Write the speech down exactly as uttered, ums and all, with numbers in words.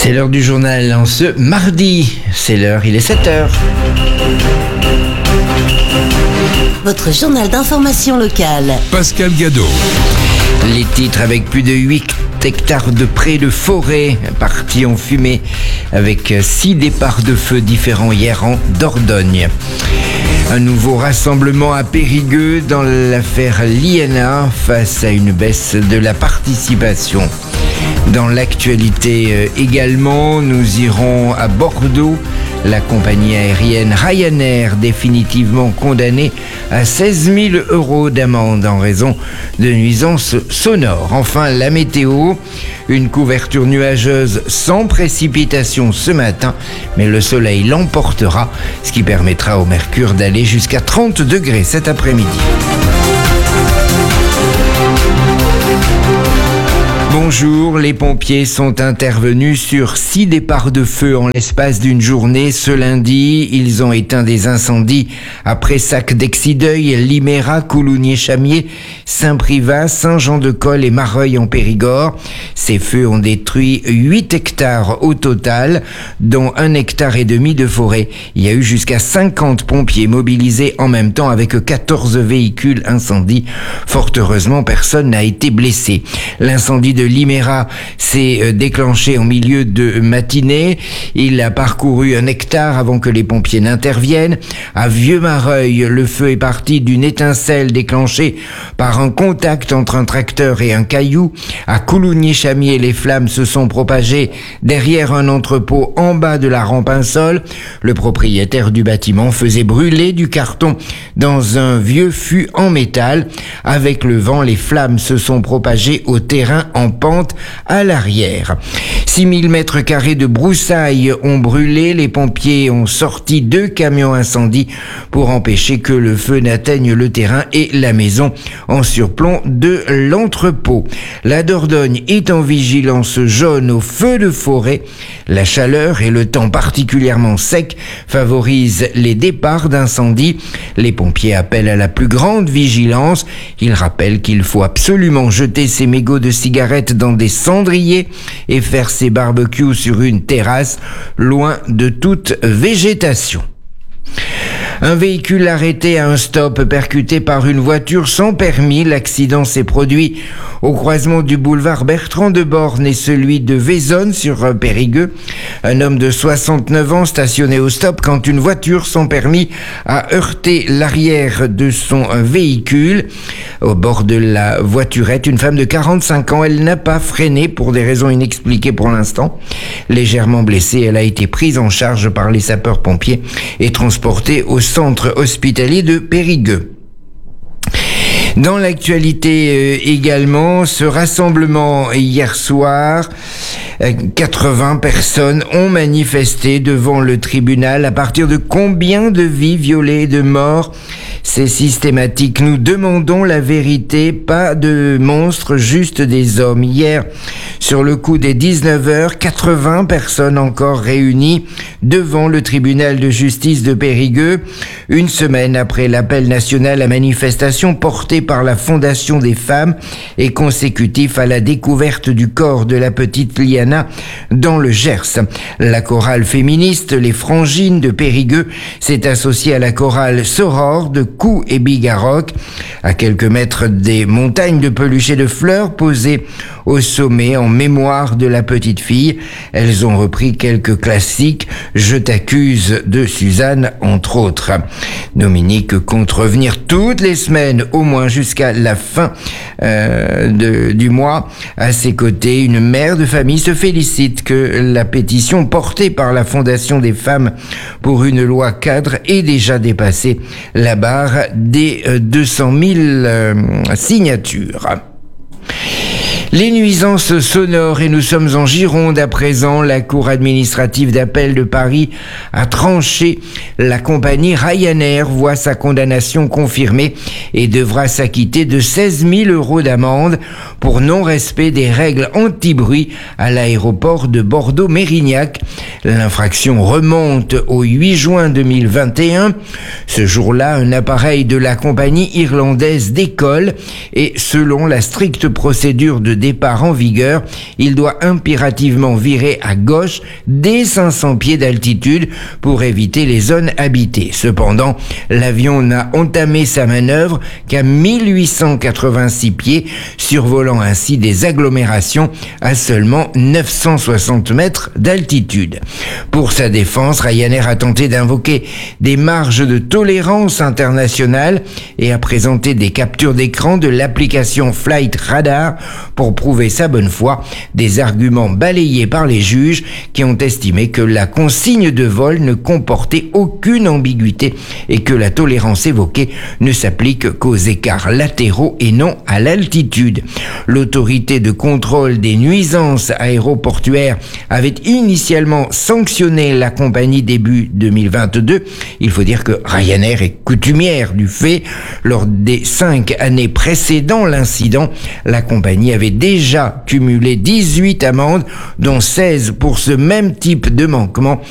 C'est l'heure du journal en ce mardi. C'est l'heure, il est sept heures. Votre journal d'information locale. Pascal Gadot. Les titres avec plus de huit hectares de prés de forêt partis en fumée avec six départs de feu différents hier en Dordogne. Un nouveau rassemblement à Périgueux dans l'affaire Liana face à une baisse de la participation. Dans l'actualité également, nous irons à Bordeaux. La compagnie aérienne Ryanair définitivement condamnée à seize mille euros d'amende en raison de nuisances sonores. Enfin, la météo, une couverture nuageuse sans précipitation ce matin, mais le soleil l'emportera, ce qui permettra au mercure d'aller jusqu'à trente degrés cet après-midi. Bonjour, les pompiers sont intervenus sur six départs de feu en l'espace d'une journée. Ce lundi, ils ont éteint des incendies à Pressac d'Exideuil, Liméra, Coulugné-Chamier, Saint-Privat, Saint-Jean-de-Colle et Mareuil en Périgord. Ces feux ont détruit huit hectares au total, dont un hectare et demi de forêt. Il y a eu jusqu'à cinquante pompiers mobilisés en même temps avec quatorze véhicules incendies. Fort heureusement, personne n'a été blessé. L'incendie de Liméra s'est déclenché en milieu de matinée. Il a parcouru un hectare avant que les pompiers n'interviennent. À Vieux-Mareuil, le feu est parti d'une étincelle déclenchée par un contact entre un tracteur et un caillou. À Coulugné-Chamier, les flammes se sont propagées derrière un entrepôt en bas de la rampe Insol. Le propriétaire du bâtiment faisait brûler du carton dans un vieux fût en métal. Avec le vent, les flammes se sont propagées au terrain en pente à l'arrière. six mille mètres carrés de broussailles ont brûlé. Les pompiers ont sorti deux camions incendie pour empêcher que le feu n'atteigne le terrain et la maison en surplomb de l'entrepôt. La Dordogne est en vigilance jaune au feu de forêt. La chaleur et le temps particulièrement sec favorisent les départs d'incendie. Les pompiers appellent à la plus grande vigilance. Ils rappellent qu'il faut absolument jeter ses mégots de cigarettes dans des cendriers et faire ses barbecues sur une terrasse, loin de toute végétation. Un véhicule arrêté à un stop percuté par une voiture sans permis. L'accident s'est produit au croisement du boulevard Bertrand de Born et celui de Vaisonne sur Périgueux. Un homme de soixante-neuf ans stationnait au stop quand une voiture sans permis a heurté l'arrière de son véhicule. Au bord de la voiturette, une femme de quarante-cinq ans, elle n'a pas freiné pour des raisons inexpliquées pour l'instant. Légèrement blessée, elle a été prise en charge par les sapeurs-pompiers et transportée au centre hospitalier de Périgueux. Dans l'actualité euh, également, ce rassemblement hier soir, euh, quatre-vingts personnes ont manifesté devant le tribunal. À partir de combien de vies violées et de morts? C'est systématique. Nous demandons la vérité, pas de monstres, juste des hommes. Hier, sur le coup des dix-neuf heures, quatre-vingts personnes encore réunies devant le tribunal de justice de Périgueux, une semaine après l'appel national à manifestation porté par la Fondation des femmes et consécutif à la découverte du corps de la petite Liana dans le Gers. La chorale féministe Les Frangines de Périgueux s'est associée à la chorale Soror de Cou et Bigarroc, à quelques mètres des montagnes de peluches et de fleurs posées au sommet en mémoire de la petite fille. Elles ont repris quelques classiques, Je t'accuse de Suzanne entre autres. Dominique compte revenir toutes les semaines au moins jusqu'à la fin euh, de, du mois. À ses côtés, une mère de famille se félicite que la pétition portée par la Fondation des femmes pour une loi cadre ait déjà dépassé la barre des euh, deux cent mille euh, signatures. Les nuisances sonores, et nous sommes en Gironde à présent. La Cour administrative d'appel de Paris a tranché. La compagnie Ryanair voit sa condamnation confirmée et devra s'acquitter de seize mille euros d'amende pour non-respect des règles anti-bruit à l'aéroport de Bordeaux-Mérignac. L'infraction remonte au huit juin deux mille vingt et un. Ce jour-là, un appareil de la compagnie irlandaise décolle et selon la stricte procédure de départ en vigueur, il doit impérativement virer à gauche dès cinq cents pieds d'altitude pour éviter les zones habitées. Cependant, l'avion n'a entamé sa manœuvre qu'à mille huit cent quatre-vingt-six pieds, survolant ainsi des agglomérations à seulement neuf cent soixante mètres d'altitude. Pour sa défense, Ryanair a tenté d'invoquer des marges de tolérance internationale et a présenté des captures d'écran de l'application Flight Radar pour prouver sa bonne foi, des arguments balayés par les juges qui ont estimé que la consigne de vol ne comportait aucune ambiguïté et que la tolérance évoquée ne s'applique qu'aux écarts latéraux et non à l'altitude. L'autorité de contrôle des nuisances aéroportuaires avait initialement sanctionné la compagnie début deux mille vingt-deux. Il faut dire que Ryanair est coutumière du fait. Lors des cinq années précédant l'incident, la compagnie avait déjà cumulé dix-huit amendes, dont seize pour ce même type de manquement